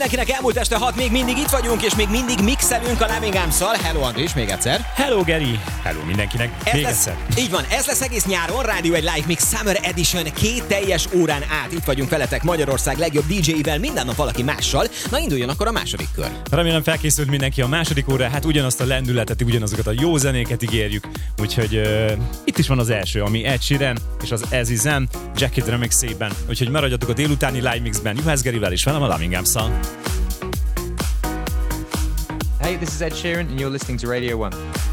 mindenkinek, elmúlt este 6, még mindig itt vagyunk, és még mindig mixelünk a Lamingámszal. Hello Andris, még egyszer. Hello Geri. Hello mindenkinek. Még egyszer. Így van, ez lesz egész nyáron, Rádió egy Live Mix Summer Edition, 2 teljes órán át. Itt vagyunk veletek Magyarország legjobb DJ-vel, minden nap valaki mással. Na induljon akkor a második kör. Remélem felkészült mindenki a második óra, hát ugyanazt a lendületet, ugyanazokat a jó zenéket ígérjük. Úgyhogy itt is van az első, ami Ed Sheeran és az Ez Is Zen Jacket remixében. Úgyhogy maradjatok a délutáni Live Mixben, Juhász Gerivel és velem a Lamingámszal. Hey, this is Ed Sheeran and you're listening to Radio 1.